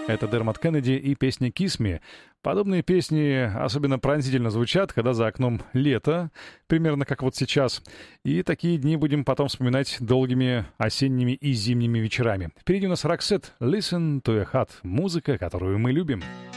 Это Дермат Кеннеди и песня «Kiss Me». Подобные песни особенно пронзительно звучат, когда за окном лето, примерно как вот сейчас. И такие дни будем потом вспоминать долгими осенними и зимними вечерами. Впереди у нас Roxette «Listen to a Heart», музыка, которую мы любим.